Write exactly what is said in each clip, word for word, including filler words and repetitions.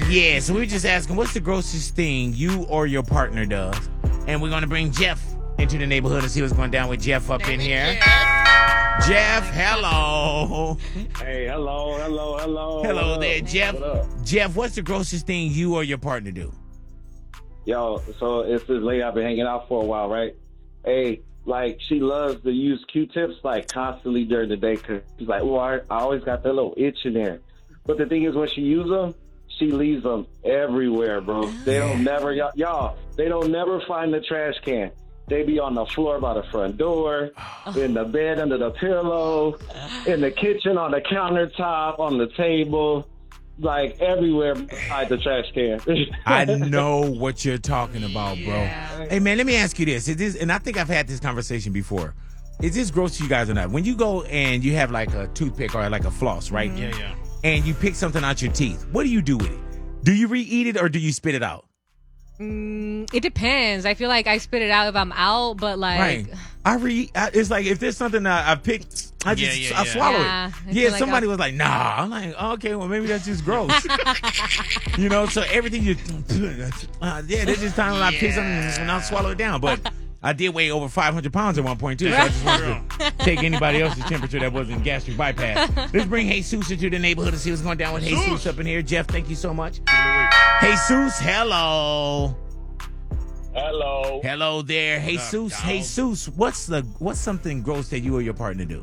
Yeah, so we're just asking, what's the grossest thing you or your partner does? And we're going to bring Jeff into the neighborhood and see what's going down with Jeff up in here. Jeff, hello. Hey, hello, hello, hello. Hello what there, up? Jeff. What up? Jeff, what's the grossest thing you or your partner do? Yo, so it's this lady I've been hanging out for a while, right? Hey, like, she loves to use Q-tips, like, constantly during the day, because she's like, well, I, I always got that little itch in there. But the thing is, when she uses them, she leaves them everywhere, bro. They don't never, y'all, y'all, they don't never find the trash can. They be on the floor by the front door, in the bed under the pillow, in the kitchen, on the countertop, on the table, like everywhere beside the trash can. I know what you're talking about, bro. Yeah. Hey, man, let me ask you this. Is this, and I think I've had this conversation before. Is this gross to you guys or not? When you go and you have like a toothpick or like a floss, right? Yeah, yeah. And you pick something out your teeth, what do you do with it? Do you re-eat it or do you spit it out? Mm, it depends. I feel like I spit it out if I'm out, but like, Right. I re. I, it's like if there's something that I picked, I just Yeah, yeah, I yeah. swallow Yeah, I it. feel Yeah. like Somebody I- was like, "Nah." I'm like, okay, well maybe that's just gross. You know. So everything you, uh, yeah, there's just times when I pick something and I'll swallow it down. But I did weigh over five hundred pounds at one point too. So I just wanted to take anybody else's temperature that wasn't gastric bypass. Let's bring Jesus into the neighborhood and see what's going down with Jesus up in here. Jeff, thank you so much. Jesus, hello. Hello. Hello there, Jesus. dog? Jesus, what's the what's something gross that you or your partner do?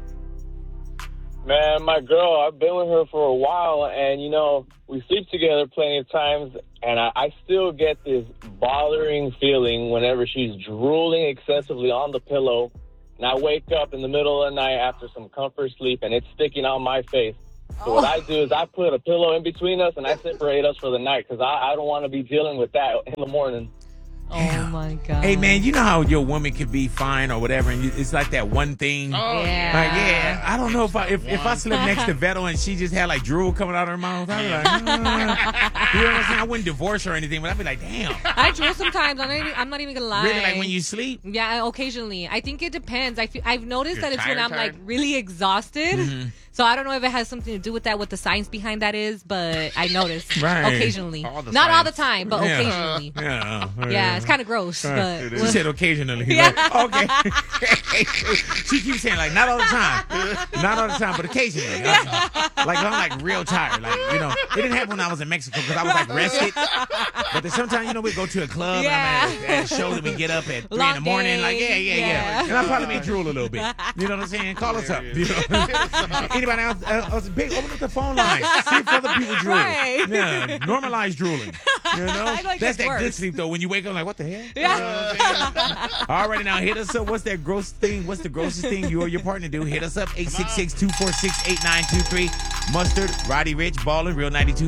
Man, my girl, I've been with her for a while, and, you know, we sleep together plenty of times, and I, I still get this bothering feeling whenever she's drooling excessively on the pillow, and I wake up in the middle of the night after some comfort sleep, and it's sticking on my face. So what I do is I put a pillow in between us, and I separate us for the night, because I, I don't want to be dealing with that in the morning. oh my god. Hey man, you know how your woman can be fine or whatever, and you, it's like that one thing. Oh, Yeah. Like yeah, I don't know if I if, if I slept next to Vettel and she just had like drool coming out of her mouth, I'd be like, mm. You know what I'm saying? I wouldn't divorce her or anything, but I'd be like, damn. I drool sometimes. I'm not, even, I'm not even gonna lie. Really, like when you sleep? Yeah, occasionally. I think it depends. I feel, I've noticed You're that it's when tired, I'm like tired? really exhausted. Mm-hmm. So I don't know if it has something to do with that, what the science behind that is, but I notice Right. occasionally. All the Not all the science. time, but Yeah. occasionally. Yeah, Yeah, it's kind of gross, but It She is. said occasionally. Yeah. Like, okay. She keeps saying like not all the time, not all the time, but occasionally. Like I'm like real tired. Like you know, it didn't happen when I was in Mexico because I was like rested. But then sometimes you know we go to a club Yeah. and I'm at, at a show that we get up at three Long in the morning. day. Like yeah, yeah, yeah, Yeah. And I probably may drool a little bit. You know what I'm saying? Call us up. You know? Anybody else? Uh, else big, open up the phone line. See if other people drool. Right. Yeah, normalize drooling. You know, I like that's it's that good worse. sleep though. When you wake up, like what the hell? Yeah. All right, now hit us up. What's that gross thing? What's the grossest thing you or your partner do? Hit us up, eight six six, two four six, eight nine two three. Mustard, Roddy Rich, Ballin', Real ninety-two.